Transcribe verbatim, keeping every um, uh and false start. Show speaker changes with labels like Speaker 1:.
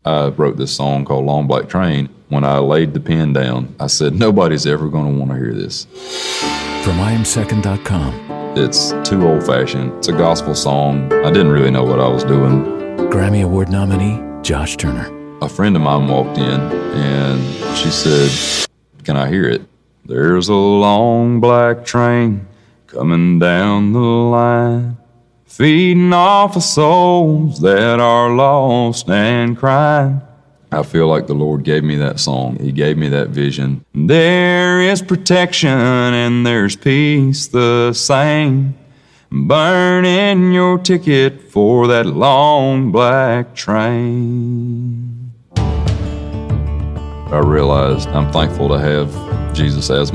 Speaker 1: I wrote this song called Long Black Train. When I laid the pen down, I said, nobody's ever going to want to hear this.
Speaker 2: From I am second dot com.
Speaker 1: It's too old-fashioned. It's a gospel song. I didn't really know what I was doing.
Speaker 2: Grammy Award nominee Josh Turner.
Speaker 1: A friend of mine walked in, and she said, can I hear it? There's a long black train coming down the line, feeding off of souls that are lost and crying. I feel like the Lord gave me that song. He gave me that vision. There is protection and there's peace the same. Burning your ticket for that long black train. I realized I'm thankful to have Jesus as